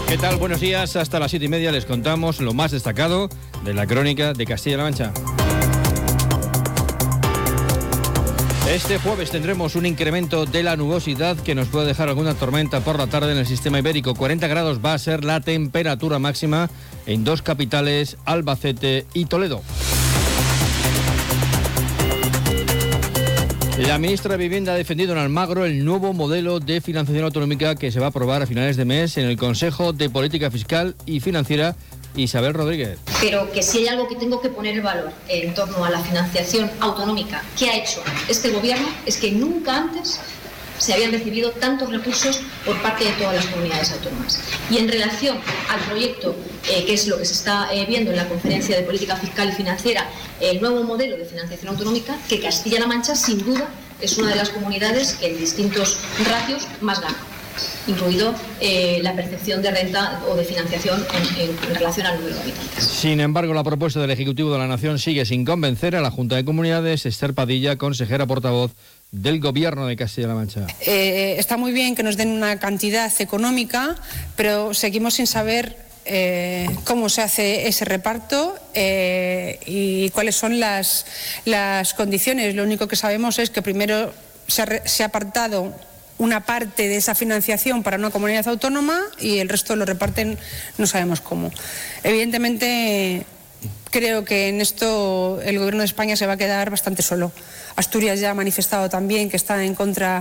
¿Qué tal? Buenos días. Hasta las 7:30 les contamos lo más destacado de la crónica de Castilla-La Mancha. Este jueves tendremos un incremento de la nubosidad que nos puede dejar alguna tormenta por la tarde en el sistema ibérico. 40 grados va a ser la temperatura máxima en dos capitales, Albacete y Toledo. La ministra de Vivienda ha defendido en Almagro el nuevo modelo de financiación autonómica que se va a aprobar a finales de mes en el Consejo de Política Fiscal y Financiera. Isabel Rodríguez. Pero que si hay algo que tengo que poner en valor en torno a la financiación autonómica que ha hecho este gobierno es que nunca antes se habían recibido tantos recursos por parte de todas las comunidades autónomas. Y en relación al proyecto, que es lo que se está viendo en la Conferencia de Política Fiscal y Financiera, el nuevo modelo de financiación autonómica, que Castilla-La Mancha, sin duda, es una de las comunidades que en distintos ratios más gana, incluido la percepción de renta o de financiación en relación al número de habitantes. Sin embargo, la propuesta del Ejecutivo de la Nación sigue sin convencer a la Junta de Comunidades. Esther Padilla, consejera portavoz del Gobierno de Castilla-La Mancha. Está muy bien que nos den una cantidad económica, pero seguimos sin saber cómo se hace ese reparto y cuáles son las condiciones. Lo único que sabemos es que primero se ha apartado una parte de esa financiación para una comunidad autónoma y el resto lo reparten, no sabemos cómo. Evidentemente, creo que en esto el Gobierno de España se va a quedar bastante solo. Asturias ya ha manifestado también que está en contra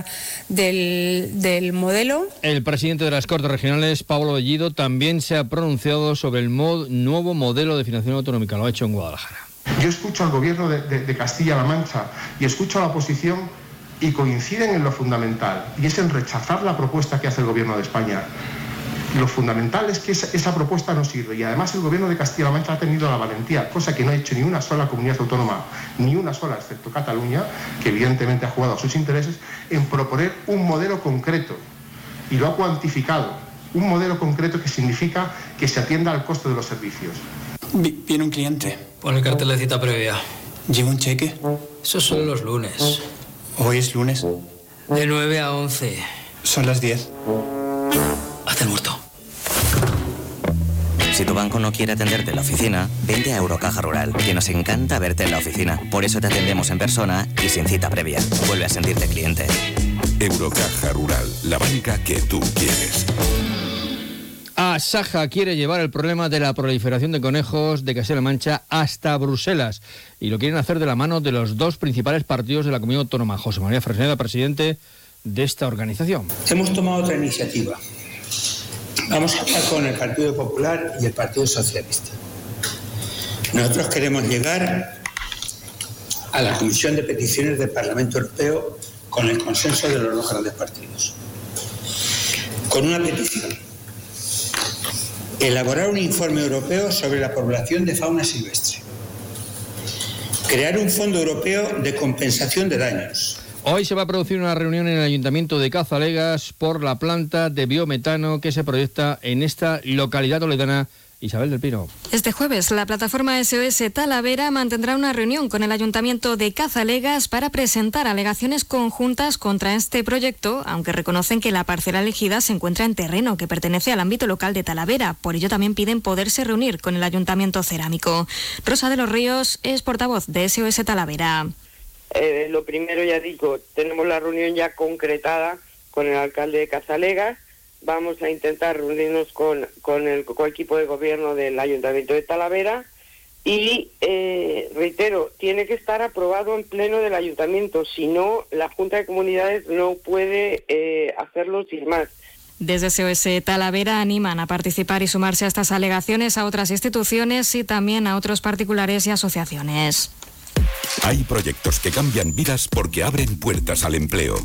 del modelo. El presidente de las Cortes Regionales, Pablo Bellido, también se ha pronunciado sobre el nuevo modelo de financiación autonómica. Lo ha hecho en Guadalajara. Yo escucho al Gobierno de Castilla-La Mancha y escucho a la oposición y coinciden en lo fundamental, y es en rechazar la propuesta que hace el Gobierno de España. Lo fundamental es que esa propuesta no sirve, y además el Gobierno de Castilla-La Mancha ha tenido la valentía, cosa que no ha hecho ni una sola comunidad autónoma, ni una sola, excepto Cataluña, que evidentemente ha jugado a sus intereses, en proponer un modelo concreto, y lo ha cuantificado, un modelo concreto que significa que se atienda al coste de los servicios. Viene un cliente. Pon el cartel de cita previa. ¿Lleva un cheque? Eso son los lunes. ¿Hoy es lunes? De 9 a 11. Son las 10. Hazte el muerto. Si tu banco no quiere atenderte en la oficina, vente a Eurocaja Rural, que nos encanta verte en la oficina. Por eso te atendemos en persona y sin cita previa. Vuelve a sentirte cliente. Eurocaja Rural, la banca que tú quieres. Asaja quiere llevar el problema de la proliferación de conejos de Castilla-La Mancha hasta Bruselas, y lo quieren hacer de la mano de los dos principales partidos de la Comunidad Autónoma. José María Fresneda, presidente de esta organización. Hemos tomado otra iniciativa. Vamos a hablar con el Partido Popular y el Partido Socialista. Nosotros queremos llegar a la Comisión de Peticiones del Parlamento Europeo con el consenso de los dos grandes partidos. Con una petición: elaborar un informe europeo sobre la población de fauna silvestre. Crear un fondo europeo de compensación de daños. Hoy se va a producir una reunión en el Ayuntamiento de Cazalegas por la planta de biometano que se proyecta en esta localidad toledana. Isabel del Pino. Este jueves, la plataforma SOS Talavera mantendrá una reunión con el Ayuntamiento de Cazalegas para presentar alegaciones conjuntas contra este proyecto, aunque reconocen que la parcela elegida se encuentra en terreno que pertenece al ámbito local de Talavera. Por ello también piden poderse reunir con el Ayuntamiento Cerámico. Rosa de los Ríos es portavoz de SOS Talavera. Lo primero, ya digo, tenemos la reunión ya concretada con el alcalde de Cazalegas. Vamos a intentar reunirnos con el equipo de gobierno del Ayuntamiento de Talavera y, reitero, tiene que estar aprobado en pleno del Ayuntamiento. Si no, la Junta de Comunidades no puede hacerlo sin más. Desde SOS Talavera animan a participar y sumarse a estas alegaciones a otras instituciones y también a otros particulares y asociaciones. Hay proyectos que cambian vidas porque abren puertas al empleo.